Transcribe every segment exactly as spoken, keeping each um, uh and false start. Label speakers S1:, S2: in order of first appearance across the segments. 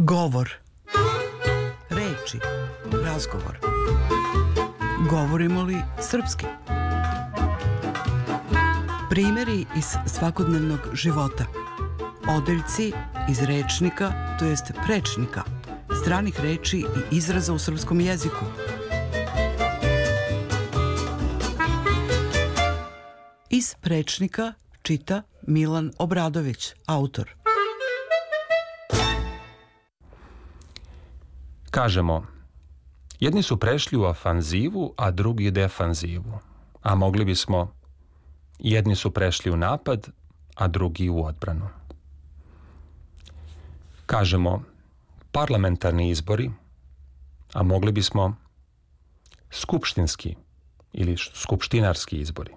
S1: Govor. Reči. Razgovor. Govorimo li srpski? Primjeri iz svakodnevnog života. Odeljci iz rečnika, to jest prečnika, stranih reči i izraza u srpskom jeziku. Iz prečnika čita Milan Obradović, autor.
S2: Kažemo, jedni su prešli u ofanzivu, a drugi u defanzivu. A mogli bismo, jedni su prešli u napad, a drugi u odbranu. Kažemo, parlamentarni izbori, a mogli bismo skupštinski ili skupštinarski izbori.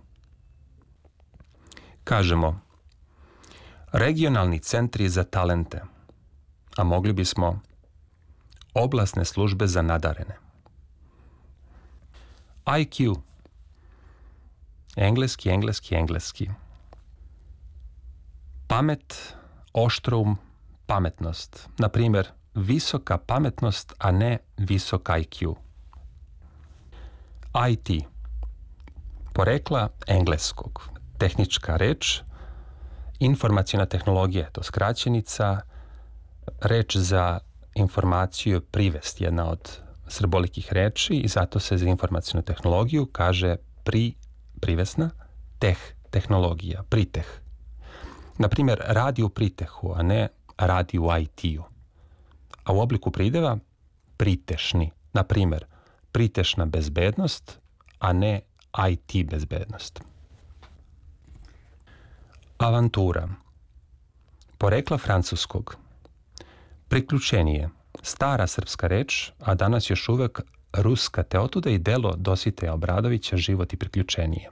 S2: Kažemo, regionalni centri za talente, a mogli bismo oblasne službe za nadarene. I Q. Engleski, engleski, engleski. Pamet, oštrum, pametnost. Na primjer, visoka pametnost, a ne visok I Q. I T. Porekla engleskog. Tehnička reč. Informacijna tehnologija, to skraćenica. Reč za informaciju je privest, jedna od srbolikih reči, i zato se za informacijnu tehnologiju kaže pri, privesna, teh, tehnologija, priteh. Na primjer, radi u pritehu, a ne radi u I T-u. A u obliku prideva pritešni. Na primjer, pritešna bezbednost, a ne I T bezbednost. Avantura. Porekla francuskog. Priključenje. Stara srpska reč, a danas još uvek ruska, te otuda i delo Dositeja Obradovića Život i priključenje.